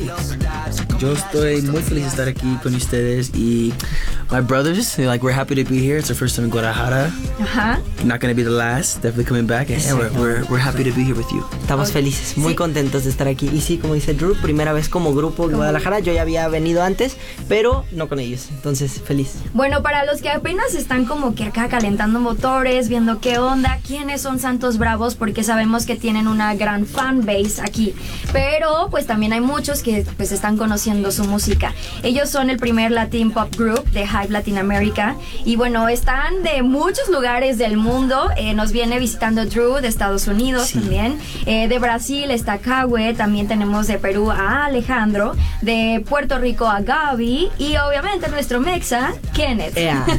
aquí. Yo estoy muy feliz de estar aquí con ustedes y my brothers, like we're happy to be here. It's our first time in Guadalajara. Not going to be the last. Definitely coming back. And we're happy to be here with you. Estamos felices, muy contentos de estar aquí. Y sí, como dice Drew, primera vez como grupo de Guadalajara. Yo ya había venido antes, pero no con ellos. Entonces, feliz. Bueno, para los que apenas están como que acá calentando motores, viendo qué onda, quiénes son Santos Bravos, porque sabemos que tienen una gran fanbase aquí. Pero pues también hay muchos que pues están conociendo su música. Ellos son el primer Latin Pop Group de Hype Latin America y bueno, están de muchos lugares del mundo. Nos viene visitando Drew de Estados Unidos también. De Brasil está Kawe, también tenemos de Perú a Alejandro, de Puerto Rico a Gaby y obviamente nuestro Mexa, Kenneth.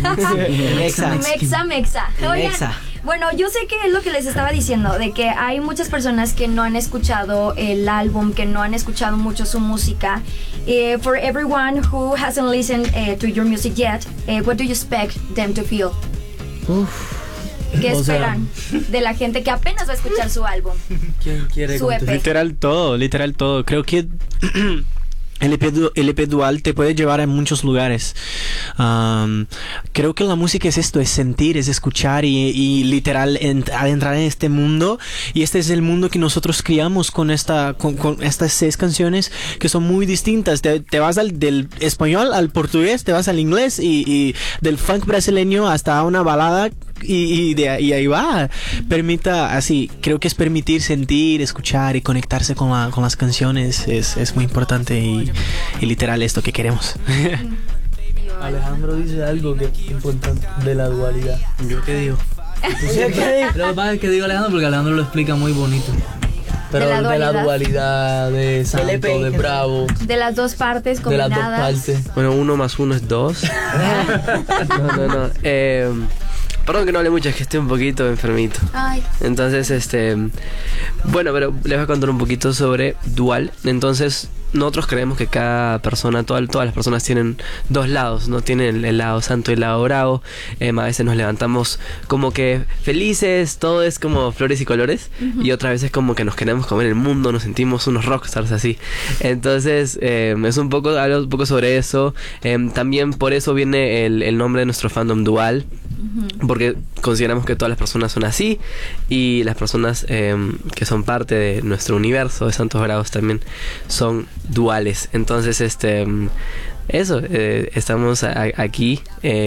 Mexa. Oigan, bueno, yo sé que es lo que les estaba diciendo, de que hay muchas personas que no han escuchado el álbum, que no han escuchado mucho su música. For everyone who hasn't listened to your music yet, what do you expect them to feel? ¿Qué esperan de la gente que apenas va a escuchar su álbum? ¿Quién quiere su EP? Literal todo. Creo que el EP Dual te puede llevar a muchos lugares. Creo que la música es esto, es sentir, es escuchar y literal adentrar en este mundo. Y este es el mundo que nosotros criamos con estas 6 canciones que son muy distintas. Te vas del español al portugués, te vas al inglés y del funk brasileño hasta una balada. Y ahí va. Creo que es permitir sentir, escuchar y conectarse con las canciones es muy importante y literal esto que queremos. Alejandro dice algo que es importante de la dualidad. ¿Yo qué digo? Lo que pasa es que digo Alejandro porque Alejandro lo explica muy bonito. Pero de la dualidad de Santo, de Bravo. De las dos partes combinadas. De las dos partes. Bueno, 1 más 1 es 2. No. Perdón que no hable mucho, es que estoy un poquito enfermito. Ay. Entonces, bueno, pero les voy a contar un poquito sobre Dual. Entonces, nosotros creemos que cada persona, todas las personas tienen 2 lados, ¿no? Tienen el lado santo y el lado bravo. A veces nos levantamos como que felices, todo es como flores y colores. Y otras veces como que nos queremos comer el mundo, nos sentimos unos rockstars así. Entonces, es un poco, hablo un poco sobre eso. También por eso viene el nombre de nuestro fandom Dual. Porque consideramos que todas las personas son así y las personas que son parte de nuestro universo de Santos Bravos también son duales. Entonces eso, estamos aquí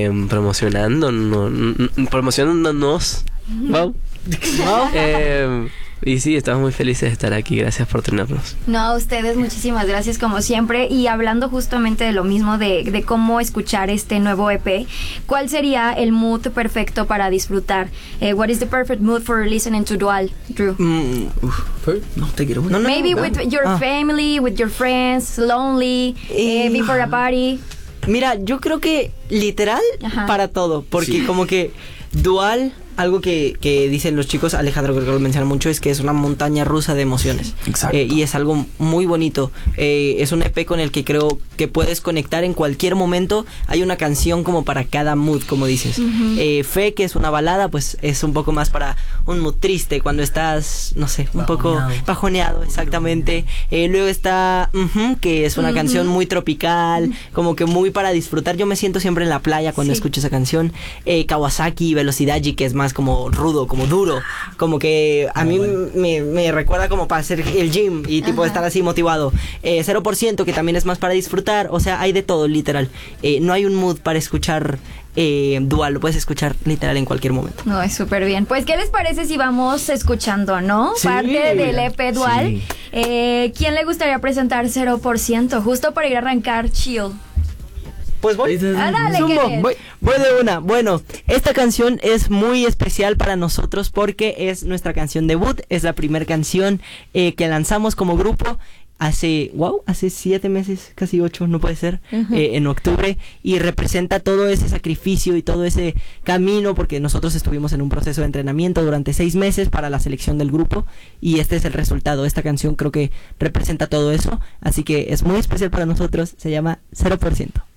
promocionándonos. Wow. Y sí, estamos muy felices de estar aquí. Gracias por tenernos. No, a ustedes muchísimas gracias como siempre. Y hablando justamente de lo mismo, de cómo escuchar este nuevo EP, ¿cuál sería el mood perfecto para disfrutar? What is the perfect mood for listening to Dual, Drew? No, te quiero. Maybe with your family, with your friends, lonely, before a party. Mira, yo creo que literal para todo, porque como que Dual, algo que dicen los chicos, Alejandro creo que lo menciona mucho, es que es una montaña rusa de emociones. Exacto. Y es algo muy bonito. Es un EP con el que creo que puedes conectar en cualquier momento. Hay una canción como para cada mood, como dices. Fe, que es una balada, pues es un poco más para un mood triste, cuando estás, no sé, un poco bajoneado, exactamente. Luego está que es una canción muy tropical, como que muy para disfrutar. Yo me siento siempre en la playa cuando escucho esa canción. Kawasaki, Velocidad G, que es más como rudo, como duro, como que a mí me recuerda como para hacer el gym y tipo estar así motivado. 0%, que también es más para disfrutar. O sea, hay de todo, literal. No hay un mood para escuchar Dual, lo puedes escuchar literal en cualquier momento. No, es súper bien. Pues, ¿qué les parece si vamos escuchando, no? Sí, parte del EP Dual. Sí. ¿Quién le gustaría presentar 0%? Justo para ir a arrancar chill. Pues voy. Dale, Zumbo, Kenneth. voy de una. Bueno, esta canción es muy especial para nosotros porque es nuestra canción debut. Es la primera canción que lanzamos como grupo hace 7 meses, casi 8, no puede ser, en octubre, y representa todo ese sacrificio y todo ese camino, porque nosotros estuvimos en un proceso de entrenamiento durante 6 meses para la selección del grupo, y este es el resultado. Esta canción creo que representa todo eso, así que es muy especial para nosotros. Se llama 0%.